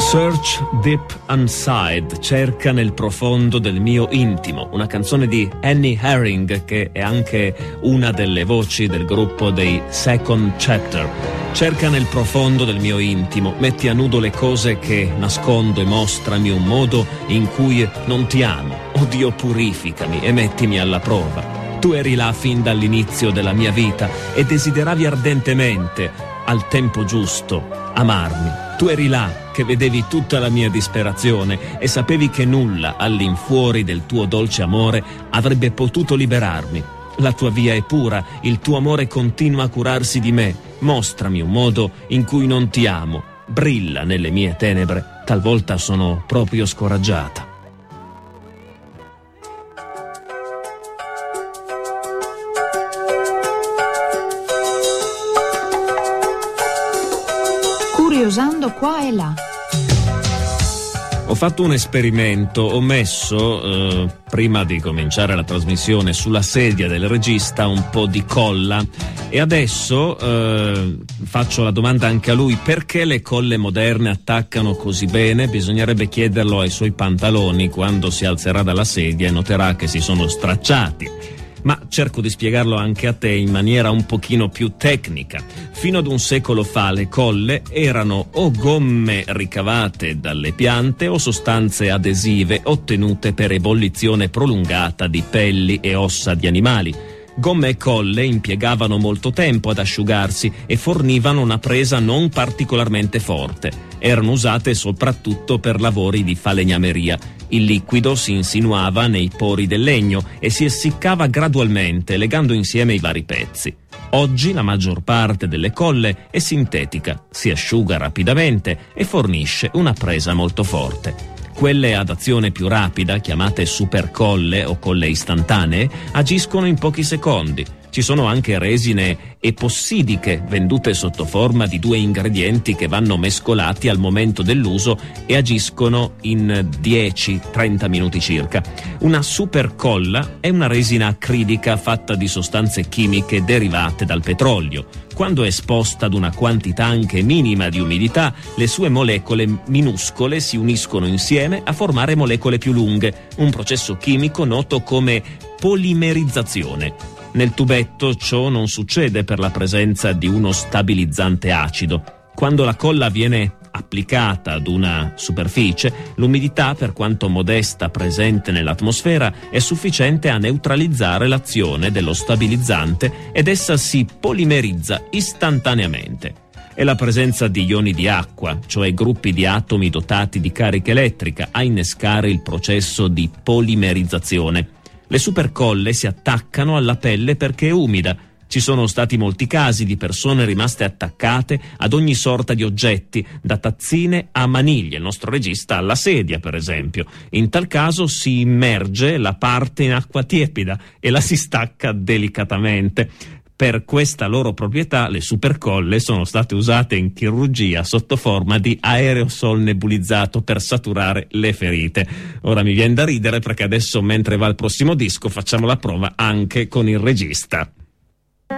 Search Deep Inside, cerca nel profondo del mio intimo, una canzone di Annie Herring che è anche una delle voci del gruppo dei Second Chapter. Cerca nel profondo del mio intimo, metti a nudo le cose che nascondo e mostrami un modo in cui non ti amo. Oh Dio, purificami e mettimi alla prova. Tu eri là fin dall'inizio della mia vita e desideravi ardentemente, al tempo giusto, amarmi. Tu eri là che vedevi tutta la mia disperazione e sapevi che nulla all'infuori del tuo dolce amore avrebbe potuto liberarmi. La tua via è pura, il tuo amore continua a curarsi di me. Mostrami un modo in cui non ti amo. Brilla nelle mie tenebre, talvolta sono proprio scoraggiata. Curiosando qua e là. Ho fatto un esperimento, ho messo, prima di cominciare la trasmissione, sulla sedia del regista un po' di colla e adesso faccio la domanda anche a lui: perché le colle moderne attaccano così bene? Bisognerebbe chiederlo ai suoi pantaloni quando si alzerà dalla sedia e noterà che si sono stracciati. Ma cerco di spiegarlo anche a te in maniera un pochino più tecnica. Fino ad un secolo fa le colle erano o gomme ricavate dalle piante o sostanze adesive ottenute per ebollizione prolungata di pelli e ossa di animali. Gomme e colle impiegavano molto tempo ad asciugarsi e fornivano una presa non particolarmente forte. Erano usate soprattutto per lavori di falegnameria. Il liquido si insinuava nei pori del legno e si essiccava gradualmente, legando insieme i vari pezzi. Oggi la maggior parte delle colle è sintetica, si asciuga rapidamente e fornisce una presa molto forte. Quelle ad azione più rapida, chiamate supercolle o colle istantanee, agiscono in pochi secondi. Ci sono anche resine epossidiche vendute sotto forma di due ingredienti che vanno mescolati al momento dell'uso e agiscono in 10-30 minuti circa. Una supercolla è una resina acrilica fatta di sostanze chimiche derivate dal petrolio. Quando è esposta ad una quantità anche minima di umidità, le sue molecole minuscole si uniscono insieme a formare molecole più lunghe, un processo chimico noto come polimerizzazione. Nel tubetto ciò non succede per la presenza di uno stabilizzante acido. Quando la colla viene applicata ad una superficie, l'umidità, per quanto modesta presente nell'atmosfera, è sufficiente a neutralizzare l'azione dello stabilizzante ed essa si polimerizza istantaneamente. È la presenza di ioni di acqua, cioè gruppi di atomi dotati di carica elettrica, a innescare il processo di polimerizzazione. Le supercolle si attaccano alla pelle perché è umida. Ci sono stati molti casi di persone rimaste attaccate ad ogni sorta di oggetti, da tazzine a maniglie, il nostro regista alla sedia per esempio. In tal caso si immerge la parte in acqua tiepida e la si stacca delicatamente. Per questa loro proprietà le supercolle sono state usate in chirurgia sotto forma di aerosol nebulizzato per saturare le ferite. Ora mi viene da ridere perché adesso, mentre va il prossimo disco, facciamo la prova anche con il regista.